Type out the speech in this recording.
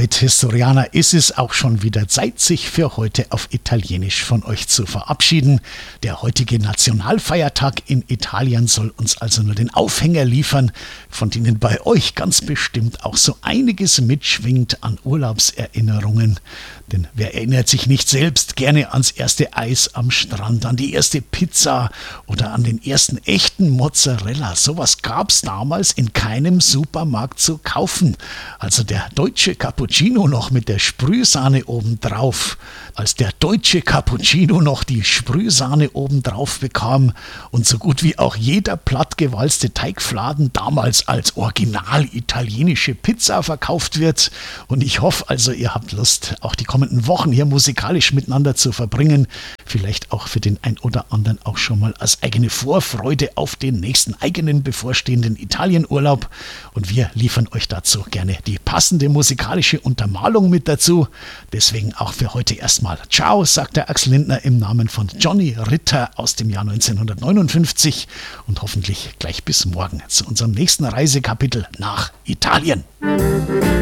damit, Historianer, ist es auch schon wieder Zeit, sich für heute auf Italienisch von euch zu verabschieden. Der heutige Nationalfeiertag in Italien soll uns also nur den Aufhänger liefern, von denen bei euch ganz bestimmt auch so einiges mitschwingt an Urlaubserinnerungen. Denn wer erinnert sich nicht selbst gerne ans erste Eis am Strand, an die erste Pizza oder an den ersten echten Mozzarella? Sowas gab's damals in keinem Supermarkt zu kaufen. Also der deutsche Cappuccino noch mit der Sprühsahne obendrauf. Als der deutsche Cappuccino noch die Sprühsahne obendrauf bekam und so gut wie auch jeder plattgewalzte Teigfladen damals als original italienische Pizza verkauft wird. Und ich hoffe also, ihr habt Lust, auch die kommenden Wochen hier musikalisch miteinander zu verbringen. Vielleicht auch für den ein oder anderen auch schon mal als eigene Vorfreude auf den nächsten eigenen bevorstehenden Italienurlaub. Und wir liefern euch dazu gerne die passende musikalische Untermalung mit dazu. Deswegen auch für heute erstmal Ciao, sagt der Axel Lindner im Namen von Johnny Ritter aus dem Jahr 1959 und hoffentlich gleich bis morgen zu unserem nächsten Reisekapitel nach Italien.